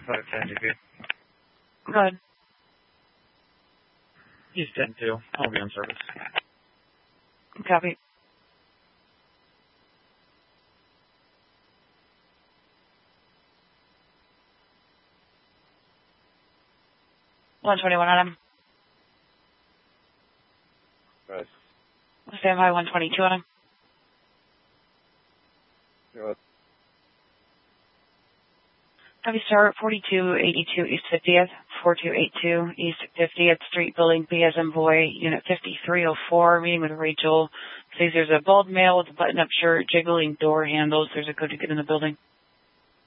510 DP. Go ahead. East 10-2. I'll be on service. Copy. $121 on him. Nice. Stand by 122 on him. Good. Copy, start 4282 East 50th, 4282 East 50th Street Building, B as in boy, Unit 5304, meeting with Rachel. Says there's a bald male with a button-up shirt, jiggling door handles. There's a code to get in the building.